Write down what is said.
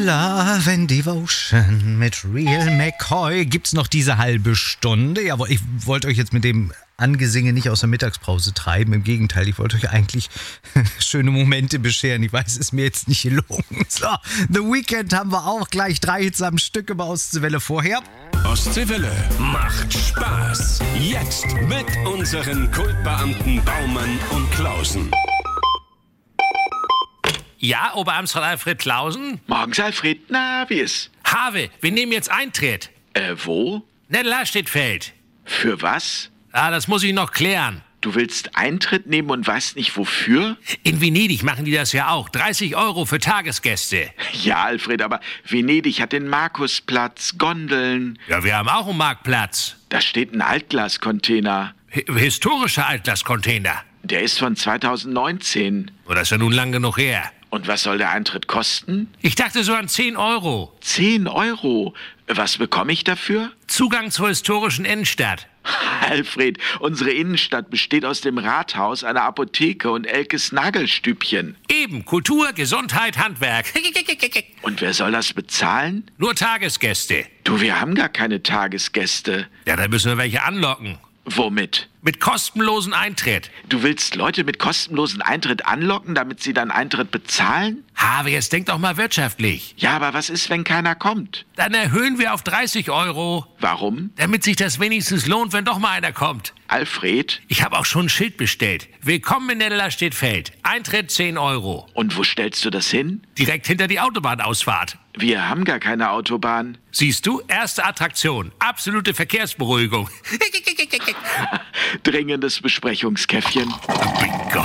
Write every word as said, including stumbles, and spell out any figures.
Love and Devotion mit Real McCoy. Gibt's noch diese halbe Stunde? Ja, ich wollte euch jetzt mit dem Angesinge nicht aus der Mittagspause treiben. Im Gegenteil, ich wollte euch eigentlich schöne Momente bescheren. Ich weiß, es ist mir jetzt nicht gelungen. So, The Weeknd haben wir auch gleich drei Hits am Stück über Ostseewelle vorher. Ostseewelle macht Spaß. Jetzt mit unseren Kultbeamten Baumann und Klausen. Ja, Oberamtsrat Alfred Klausen? Morgens, Alfred. Na, wie ist? Have, wir nehmen jetzt Eintritt. Äh, wo? Nettelhardstedtfeld. Für was? Ah, das muss ich noch klären. Du willst Eintritt nehmen und weißt nicht wofür? In Venedig machen die das ja auch. dreißig Euro für Tagesgäste. Ja, Alfred, aber Venedig hat den Markusplatz, Gondeln. Ja, wir haben auch einen Marktplatz. Da steht ein Altglascontainer. Hi- historischer Altglascontainer. Der ist von zweitausendneunzehn. Oh, das ist ja nun lang genug her. Und was soll der Eintritt kosten? Ich dachte so an zehn Euro. Zehn Euro. Was bekomme ich dafür? Zugang zur historischen Innenstadt. Alfred, unsere Innenstadt besteht aus dem Rathaus, einer Apotheke und Elkes Nagelstübchen. Eben, Kultur, Gesundheit, Handwerk. Und wer soll das bezahlen? Nur Tagesgäste. Du, wir haben gar keine Tagesgäste. Ja, da müssen wir welche anlocken. Womit? Mit kostenlosen Eintritt. Du willst Leute mit kostenlosen Eintritt anlocken, damit sie dann Eintritt bezahlen? Have, jetzt denk doch mal wirtschaftlich. Ja, aber was ist, wenn keiner kommt? Dann erhöhen wir auf dreißig Euro, Warum? damit sich das wenigstens lohnt, wenn doch mal einer kommt. Alfred? Ich habe auch schon ein Schild bestellt. Willkommen in Nettelhardstedtfeld. Eintritt zehn Euro. Und wo stellst du das hin? Direkt hinter die Autobahnausfahrt. Wir haben gar keine Autobahn. Siehst du, erste Attraktion. Absolute Verkehrsberuhigung. Dringendes Besprechungskäffchen. Mein Gott.